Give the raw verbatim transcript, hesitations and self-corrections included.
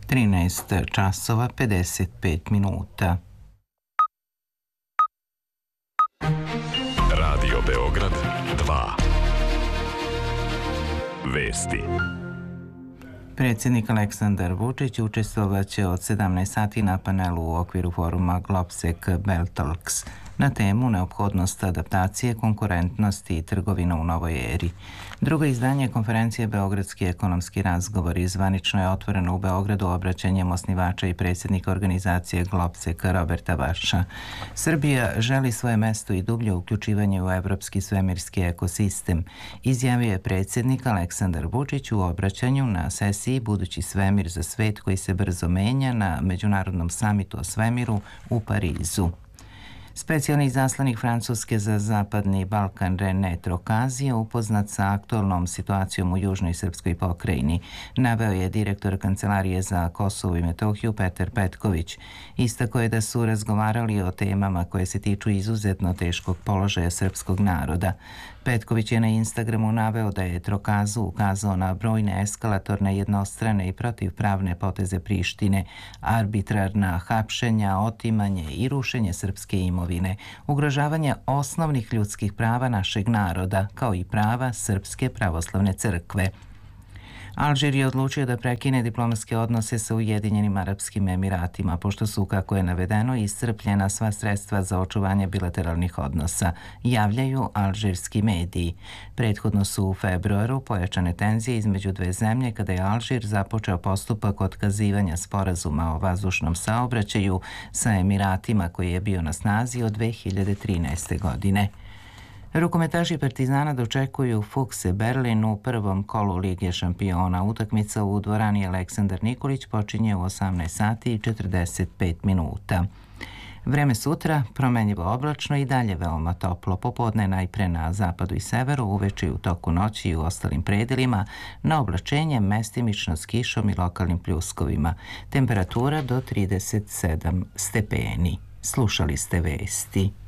trinaest časova pedeset pet minuta. Radio Beograd dva. Vesti. Predsjednik Aleksandar Vučić učestvovaće od sedamnaest sati na panelu u okviru foruma Globsec Beltalks na temu neophodnost adaptacije, konkurentnosti i trgovina u novoj eri. Drugo izdanje konferencije Beogradski ekonomski razgovori zvanično je otvoreno u Beogradu obraćanjem osnivača i predsjednika organizacije Globsec Roberta Vaša. Srbija želi svoje mesto i dublje uključivanje u evropski svemirski ekosistem, izjavio je predsjednik Aleksandar Vučić u obraćanju na sesiji Budući svemir za svet koji se brzo menja na Međunarodnom samitu o svemiru u Parizu. Specijalni izaslanik Francuske za Zapadni Balkan René Trocazio upoznat sa aktualnom situacijom u južnoj srpskoj pokrajini, naveo je direktor Kancelarije za Kosovo i Metohiju Petar Petković. Istako je da su razgovarali o temama koje se tiču izuzetno teškog položaja srpskog naroda. Petković je na Instagramu naveo da je Trokazu ukazao na brojne eskalatorne, jednostrane i protivpravne poteze Prištine, arbitrarna hapšenja, otimanje i rušenje srpske imovine, ugrožavanje osnovnih ljudskih prava našeg naroda, kao i prava Srpske pravoslavne crkve. Alžir je odlučio da prekine diplomatske odnose sa Ujedinjenim Arapskim Emiratima, pošto su, kako je navedeno, iscrpljena sva sredstva za očuvanje bilateralnih odnosa, javljaju alžirski mediji. Prethodno su u februaru pojačane tenzije između dve zemlje kada je Alžir započeo postupak otkazivanja sporazuma o vazdušnom saobraćaju sa Emiratima koji je bio na snazi od dve hiljade trinaeste. godine. Rukometaši Partizana dočekuju Fukse Berlin u prvom kolu Lige šampiona. Utakmica u dvorani Aleksandar Nikolić počinje u osamnaest sati i četrdeset pet minuta. Vreme sutra promenljivo oblačno i dalje veoma toplo. Popodne najpre na zapadu i severu, uveče u toku noći i u ostalim predelima na oblačenje mestimično s kišom i lokalnim pljuskovima. Temperatura do trideset sedam stepeni. Slušali ste vesti.